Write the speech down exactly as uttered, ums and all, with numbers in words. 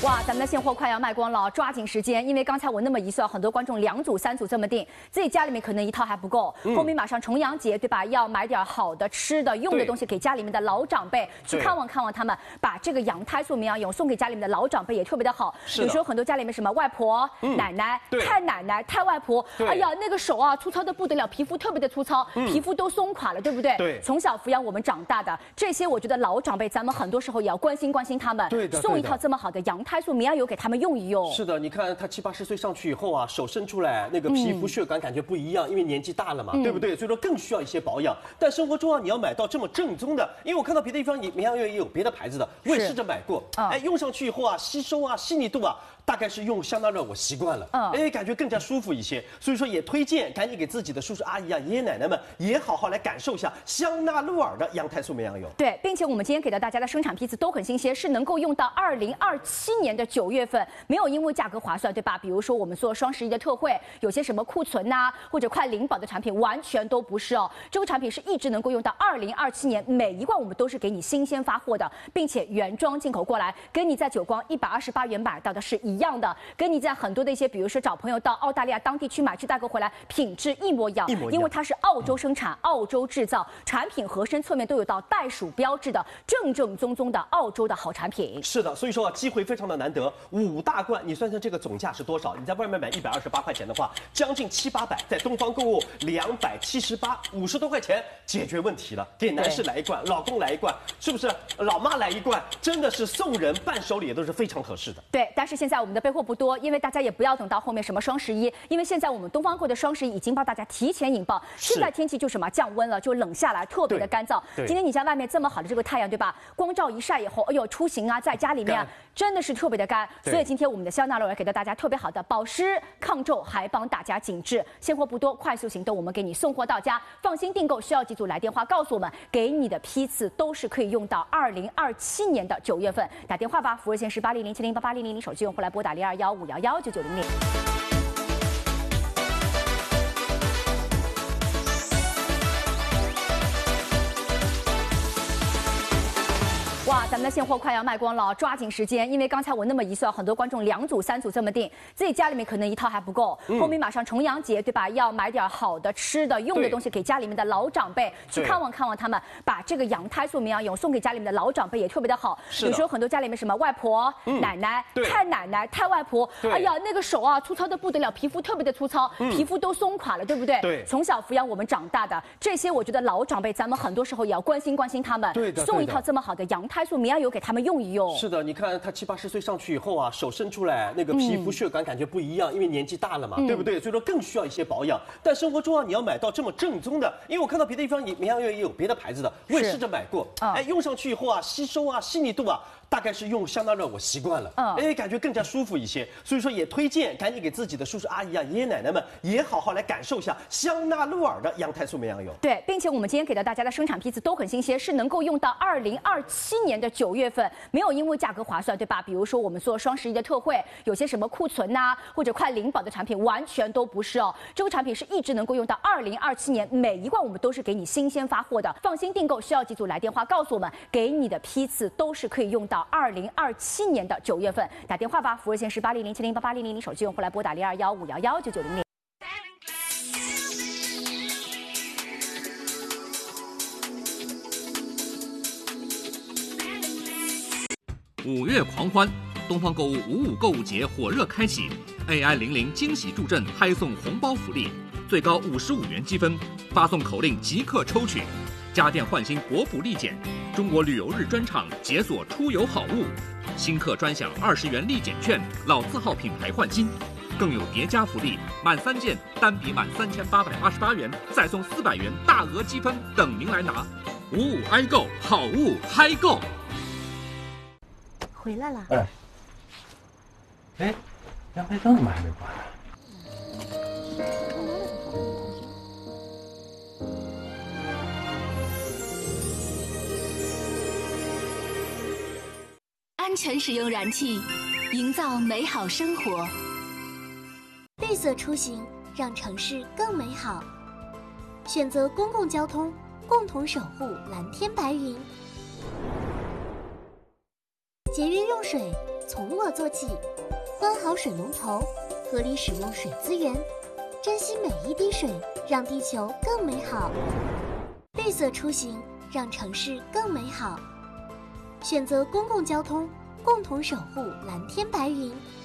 哇，咱们的现货快要卖光了，抓紧时间，因为刚才我那么一算，很多观众两组、三组这么订，自己家里面可能一套还不够，嗯、后面马上重阳节，对吧？要买点好的吃的、用的东西给家里面的老长辈，去看望看望他们，把这个羊胎素绵羊油送给家里面的老长辈也特别的好。有时候很多家里面什么外婆、嗯、奶奶、太奶奶、太外婆，哎呀，那个手啊粗糙的不得了，皮肤特别的粗糙，嗯、皮肤都松垮了，对不对？对。从小抚养我们长大的这些，我觉得老长辈，咱们很多时候也要关心关心他们，对的，送一套这么好的羊胎。胎素绵羊油给他们用一用。 是的，你看他七八十岁上去以后啊，手伸出来，那个皮肤血管感觉不一样，嗯、因为年纪大了嘛，嗯、对不对？所以说更需要一些保养。但生活中啊，你要买到这么正宗的，因为我看到别的地方也绵羊油也有别的牌子的，我也试着买过。嗯、哎，用上去以后啊，吸收啊，细腻度啊。大概是用香纳乐，我习惯了，嗯，哎，感觉更加舒服一些，所以说也推荐赶紧给自己的叔叔阿姨啊、爷爷奶奶们也好好来感受一下香纳乐尔的羊胎素绵羊油。 对，并且我们今天给到大家的生产批次都很新鲜，是能够用到二零二七年的九月份，没有因为价格划算，对吧？比如说我们做双十一的特惠，有些什么库存呐、啊，或者快领保的产品，完全都不是哦。这个产品是一直能够用到二零二七年，每一罐我们都是给你新鲜发货的，并且原装进口过来，跟你在久光一百二十八元买到的是一样的，跟你在很多的一些，比如说找朋友到澳大利亚当地去买去代购回来，品质一模一样，一模一样，因为它是澳洲生产、澳洲制造，产品盒身侧面都有到袋鼠标志的正正宗宗的澳洲的好产品。 是的，所以说啊，机会非常的难得，五大罐，你算算这个总价是多少？你在外面买一百二十八块钱的话，将近七八百，在东方购物两百七十八，五十多块钱解决问题了。给男士来一罐，老公来一罐，是不是？老妈来一罐，真的是送人伴手礼也都是非常合适的。 对，但是现在我们的备货不多，因为大家也不要等到后面什么双十一，因为现在我们东方购的双十一已经帮大家提前引爆。现在天气就什么降温了，就冷下来，特别的干燥。今天你像外面这么好的这个太阳，对吧？光照一晒以后，哎呦，出行啊，在家里面、啊、真的是特别的干。所以今天我们的香纳乐也给到大家特别好的保湿抗皱，还帮大家紧致。现货不多，快速行动，我们给你送货到家。放心订购，需要记住来电话告诉我们，给你的批次都是可以用到二零二七年的九月份。打电话吧，服务热线是八零零七零八八零零零，手机用户来拨打零二幺五幺幺九九零零。哇，咱们的现货快要卖光了，抓紧时间，因为刚才我那么一算，很多观众两组、三组这么订，自己家里面可能一套还不够，嗯、后面马上重阳节，对吧？要买点好的吃的、用的东西给家里面的老长辈，去看望看望他们，把这个羊胎素绵羊油送给家里面的老长辈也特别的好。有时候很多家里面什么外婆、嗯、奶奶、太奶奶、太外婆，哎呀，那个手啊粗糙的不得了，皮肤特别的粗糙，嗯、皮肤都松垮了，对不对？对。从小抚养我们长大的这些，我觉得老长辈，咱们很多时候也要关心关心他们，对的，送一套这么好的羊胎素绵羊油给他们用一用。 是的，你看他七八十岁上去以后啊，手伸出来，那个皮肤血管感觉不一样，嗯、因为年纪大了嘛，嗯、对不对？所以说更需要一些保养。但生活中啊，你要买到这么正宗的，因为我看到别的地方也绵羊油也有别的牌子的，我也试着买过。哎，用上去以后啊，吸收啊，细腻度啊。大概是用香纳乐，我习惯了，嗯，哎，感觉更加舒服一些，所以说也推荐赶紧给自己的叔叔阿姨啊、爷爷奶奶们也好好来感受一下香纳乐尔的羊胎素绵羊油。 对，并且我们今天给到大家的生产批次都很新鲜，是能够用到二零二七年的九月份，没有因为价格划算，对吧？比如说我们做双十一的特惠，有些什么库存呐、啊，或者快领保的产品，完全都不是哦。这个产品是一直能够用到二零二七年，每一罐我们都是给你新鲜发货的，放心订购，需要记住来电话告诉我们，给你的批次都是可以用到二零二七年的九月份。打电话吧，服务热线是八零零七零八八零零零，手机用户来拨打零二幺五幺幺九九零零。 五月狂欢，东方购物五五购物节火热开启 ，A I 零零惊喜助阵，嗨送红包福利，最高五十五元积分，发送口令即刻抽取。家电换新国补立减，中国旅游日专场解锁出游好物，新客专享二十元立减券，老字号品牌换新，更有叠加福利，满三件单笔满三千八百八十八元，再送四百元大额积分等您来拿。五五嗨购，好物嗨购。 回来了。 哎，哎，阳台灯怎么还没关呢？ 安全使用燃气，营造美好生活。 绿色出行，让城市更美好。选择公共交通，共同守护蓝天白云。节约用水， 从我做起，关好水龙头，合理使用水资源，珍惜每一滴水，让地球更美好。绿色出行，让城市更美好。选择公共交通，共同守护蓝天白云。